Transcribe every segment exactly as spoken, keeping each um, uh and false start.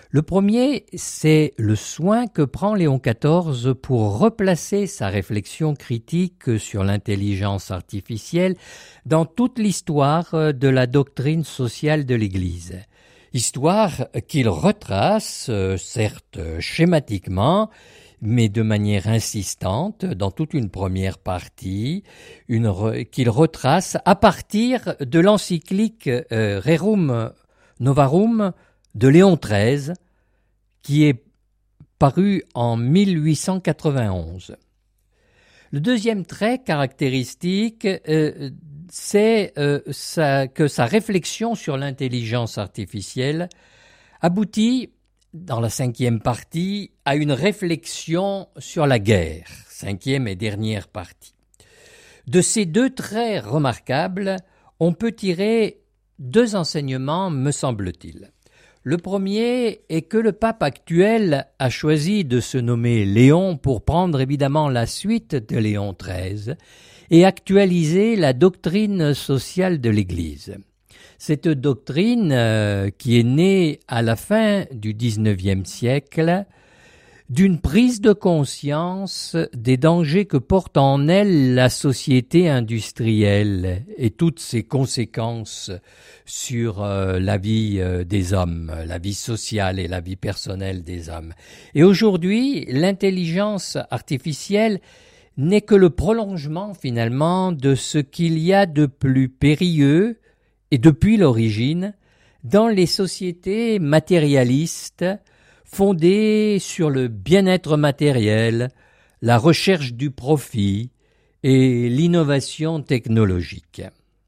Le premier, c'est le soin que prend Léon quatorze pour replacer sa réflexion critique sur l'intelligence artificielle dans toute l'histoire de la doctrine sociale de l'Église. Histoire qu'il retrace, certes schématiquement, mais de manière insistante, dans toute une première partie, une re, qu'il retrace à partir de l'encyclique euh, Rerum Novarum de Léon treize, qui est paru en mille huit cent quatre-vingt-onze. Le deuxième trait caractéristique, euh, c'est euh, sa, que sa réflexion sur l'intelligence artificielle aboutit, dans la cinquième partie, à une réflexion sur la guerre, cinquième et dernière partie. De ces deux traits remarquables, on peut tirer deux enseignements, me semble-t-il. Le premier est que le pape actuel a choisi de se nommer Léon pour prendre évidemment la suite de Léon treize et actualiser la doctrine sociale de l'Église. Cette doctrine, euh, qui est née à la fin du dix-neuvième siècle, d'une prise de conscience des dangers que porte en elle la société industrielle et toutes ses conséquences sur euh, la vie euh, des hommes, la vie sociale et la vie personnelle des hommes. Et aujourd'hui, l'intelligence artificielle n'est que le prolongement finalement de ce qu'il y a de plus périlleux et depuis l'origine dans les sociétés matérialistes fondée sur le bien-être matériel, la recherche du profit et l'innovation technologique.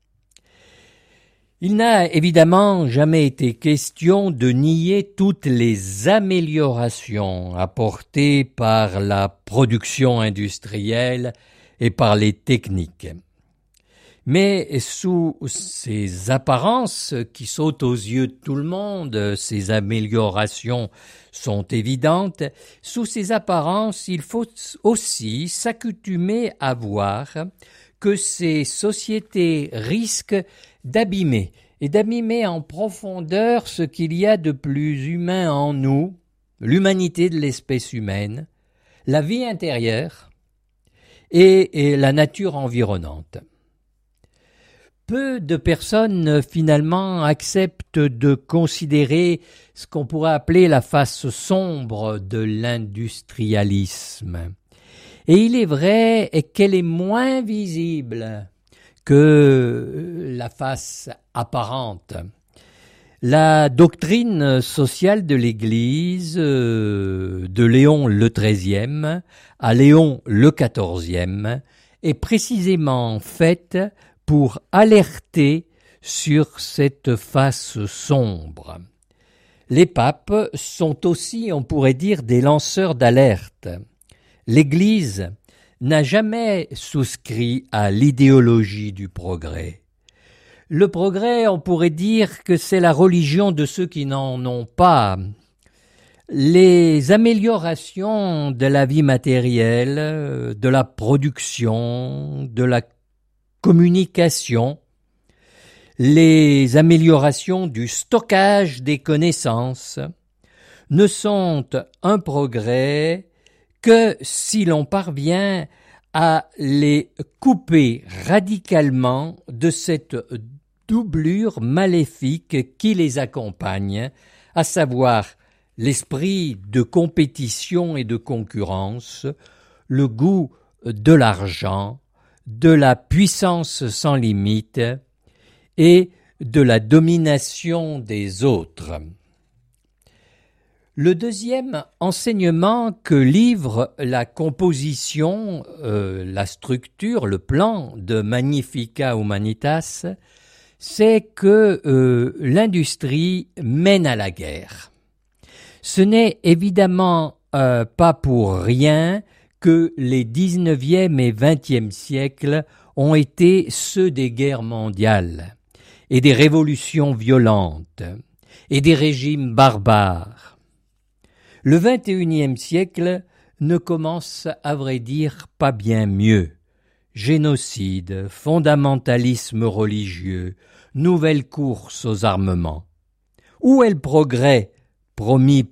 Il n'a évidemment jamais été question de nier toutes les améliorations apportées par la production industrielle et par les techniques. Mais sous ces apparences qui sautent aux yeux de tout le monde, ces améliorations sont évidentes, sous ces apparences, il faut aussi s'accoutumer à voir que ces sociétés risquent d'abîmer, et d'abîmer en profondeur ce qu'il y a de plus humain en nous, l'humanité de l'espèce humaine, la vie intérieure et, et la nature environnante. Peu de personnes, finalement, acceptent de considérer ce qu'on pourrait appeler la face sombre de l'industrialisme. Et il est vrai qu'elle est moins visible que la face apparente. La doctrine sociale de l'Église, de Léon le treizième à Léon le quatorzième, est précisément faite pour alerter sur cette face sombre. Les papes sont aussi, on pourrait dire, des lanceurs d'alerte. L'Église n'a jamais souscrit à l'idéologie du progrès. Le progrès, on pourrait dire que c'est la religion de ceux qui n'en ont pas. Les améliorations de la vie matérielle, de la production, de la communication, les améliorations du stockage des connaissances ne sont un progrès que si l'on parvient à les couper radicalement de cette doublure maléfique qui les accompagne, à savoir l'esprit de compétition et de concurrence, le goût de l'argent, de la puissance sans limite et de la domination des autres. Le deuxième enseignement que livre la composition, euh, la structure, le plan de Magnificat Humanitas, c'est que euh, l'industrie mène à la guerre. Ce n'est évidemment euh, pas pour rien que les dix-neuvième et vingtième siècles ont été ceux des guerres mondiales et des révolutions violentes et des régimes barbares. Le vingt et unième siècle ne commence à vrai dire pas bien mieux. Génocide, fondamentalisme religieux, nouvelle course aux armements. Où est le progrès promis